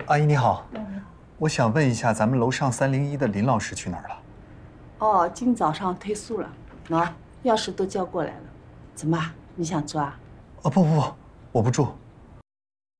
阿姨你好，我想问一下，咱们楼上301的林老师去哪儿了？ 哦，今早上退宿了，喏，钥匙都交过来了。怎么，你想住啊？ 不，我不住，